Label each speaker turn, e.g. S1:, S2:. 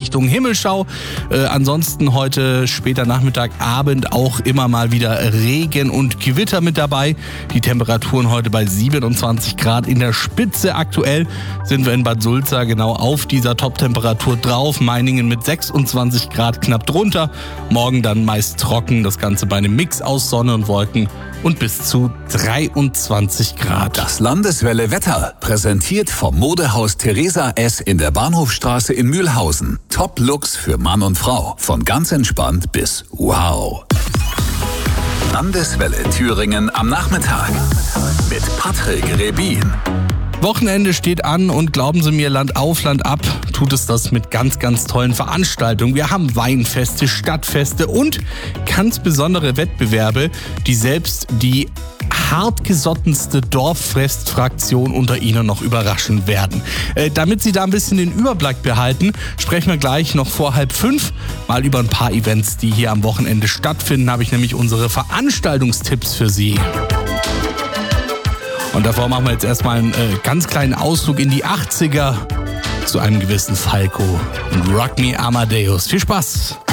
S1: Richtung Himmelschau. Ansonsten heute später Nachmittag, Abend auch immer mal wieder Regen und Gewitter mit dabei. Die Temperaturen heute bei 27 Grad in der Spitze. Aktuell sind wir in Bad Sulza genau auf dieser Top-Temperatur drauf. Meiningen mit 26 Grad knapp drunter. Morgen dann meist trocken. Das Ganze bei einem Mix aus Sonne und Wolken und bis zu 23 Grad.
S2: Das Landeswelle Wetter präsentiert vom Modehaus Theresa S. in der Bahnhofstraße in Mühlhausen. Top-Looks für Mann und Frau. Von ganz entspannt bis wow. Landeswelle Thüringen am Nachmittag mit Patrick Rebin.
S1: Wochenende steht an und glauben Sie mir, Land auf, Land ab tut es das mit ganz, ganz tollen Veranstaltungen. Wir haben Weinfeste, Stadtfeste und ganz besondere Wettbewerbe, die selbst die hartgesottenste Dorffestfraktion unter Ihnen noch überraschen werden. Damit Sie da ein bisschen den Überblick behalten, sprechen wir gleich noch vor 4:30 mal über ein paar Events, die hier am Wochenende stattfinden. Habe ich nämlich unsere Veranstaltungstipps für Sie. Und davor machen wir jetzt erstmal einen ganz kleinen Ausflug in die 80er zu einem gewissen Falco und Rock Me Amadeus. Viel Spaß!